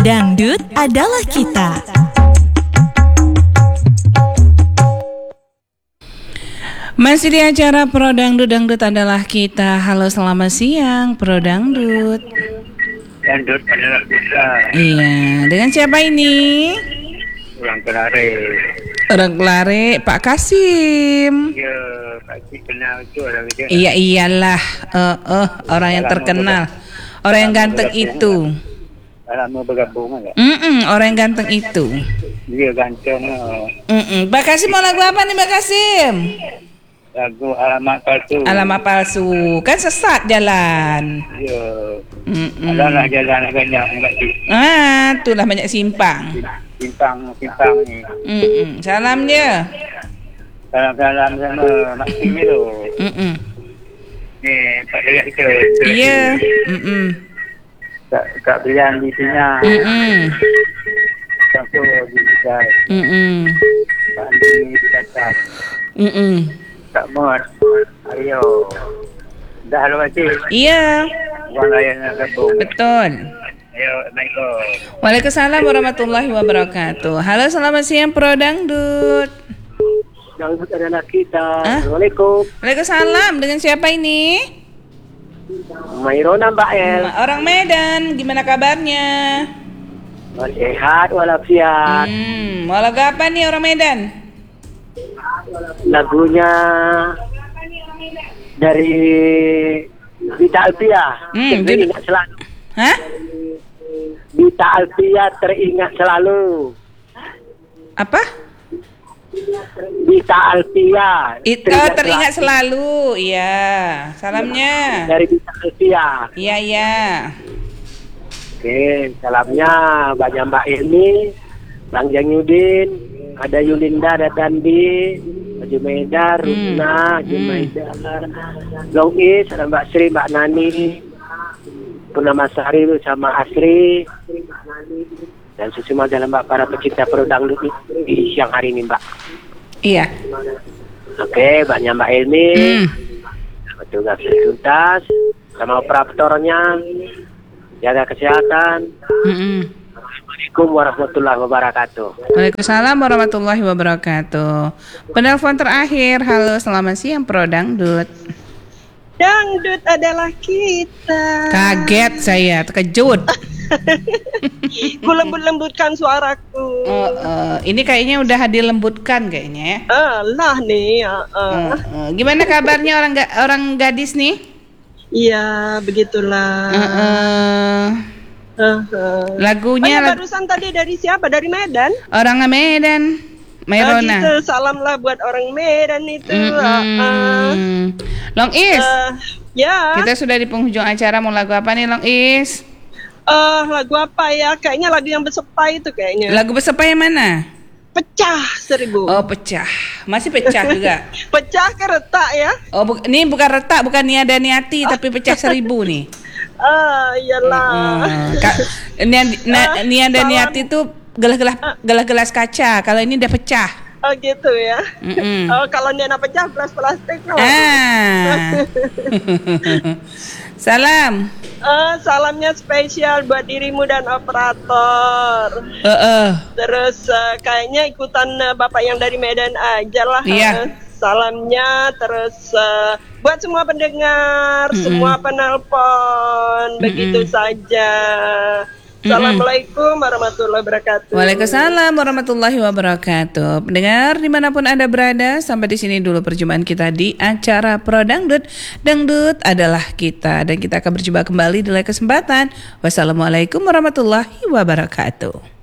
Dangdut adalah kita. Masih di acara Pro Dangdut, Dangdut adalah kita. Halo, selamat siang Pro Dangdut. Dangdut adalah kita. Iya, dengan siapa ini? Orang Kelare. Orang Kelare, Pak Kasim. Ya, pasti kenal itu orang itu. Iya, iyalah. Orang yang terkenal. Orang yang ganteng itu. Lama bergabung enggak? Orang yang ganteng itu. Dia ganteng. Pak Kasim mau lagu apa nih Pak Kasim? Lagu alamat palsu. Alamat palsu. Kan sesat jalan. Ya. Adalah jalan banyak enggak sih? Itulah banyak simpang. Simpang ni. Salam dia. Salam-salam sama Mak Tim tu. Ni Pak Dekat kita. Iya. Kak Bilian di Sina. Satu di Sina. Pak di Kata. Kak Mod. Ayo. Dah lu macam. Iya. Orang lain nak gabung. Betul. Ayo, Assalamualaikum. Waalaikumsalam warahmatullahi wabarakatuh. Halo, selamat siang Pro Dangdut. Dangdut adalah kita. Assalamualaikum. Waalaikumsalam. Dengan siapa ini? Mairona Mbak El. Orang Medan. Gimana kabarnya? Sehat walafiat. Mau lagu apa nih orang Medan? Lagunya dari Bita Alpia. Teringat selalu. Hah? Bita Alpia teringat selalu. Apa? Bita Alpia. Teringat selalu. Iya. Salamnya. Dari Bita Alpia. Iya. Oke, salamnya banyak Mbak Ilmi, Bang Janyudin, ada Yulinda, ada Dandi, Jumaida, Rusna, Jumaida, Long Is, ada Mbak Sri, Mbak Nani, Purnama Sari sama Asri, dan semua dalam Mbak para pecinta Pro Dangdut di siang hari ini Mbak. Iya. Oke, banyak Mbak Ilmi, petugas tuntas, sama operatornya, jaga kesehatan. Assalamualaikum warahmatullahi wabarakatuh. Waalaikumsalam warahmatullahi wabarakatuh. Penelpon terakhir. Halo, selamat siang Pro Dangdut. Dangdut adalah kita. Kaget saya, terkejut. Ku lembut-lembutkan suaraku. Ini kayaknya udah dilembutkan kayaknya ya. Lah nih. Gimana kabarnya orang gadis nih? Iya, begitulah. Lagunya barusan tadi dari siapa? Dari Medan? Orang Medan. Mairona. Gitu, salamlah buat orang Medan itu. Long Is. Ya. Kita sudah di penghujung acara, mau lagu apa nih Long Is? Lagu apa ya? Kayaknya lagu yang bersepa itu kayaknya. Lagu bersepa yang mana? Pecah 1000. Oh, pecah. Masih pecah juga. Pecah ke retak ya? Oh, ini bukan retak, bukan niada niati, tapi pecah 1000 nih. Iyalah. Niada niati itu gelas kaca. Kalau ini udah pecah. Oh gitu ya. Kalau dia nak pecah gelas plastik. Salam. Salamnya spesial buat dirimu dan operator. Terus kayaknya ikutan bapak yang dari Medan aja lah. Iya. Salamnya terus buat semua pendengar, semua penelpon, begitu saja. Assalamualaikum warahmatullahi wabarakatuh. Waalaikumsalam warahmatullahi wabarakatuh. Pendengar dimanapun Anda berada, sampai di sini dulu perjumpaan kita di acara Pro Dangdut. Dangdut adalah kita, dan kita akan berjumpa kembali di lain kesempatan. Wassalamualaikum warahmatullahi wabarakatuh.